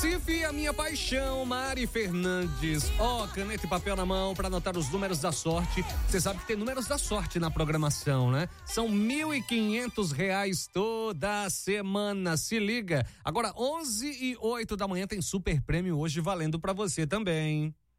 Recife, a minha paixão, Mari Fernandes. Caneta e papel na mão para anotar os números da sorte. Você sabe que tem números da sorte na programação, né? São R$1.500 toda semana. Se liga. Agora, 11h08 da manhã tem super prêmio hoje valendo para você também.